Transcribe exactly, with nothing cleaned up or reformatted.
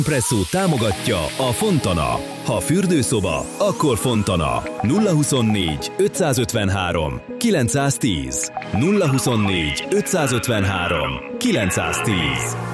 Presszó támogatja a Fontana. Ha fürdőszoba, akkor Fontana. nulla huszonnégy ötszázötvenhárom kilencszáztíz nulla huszonnégy ötszázötvenhárom kilencszáztíz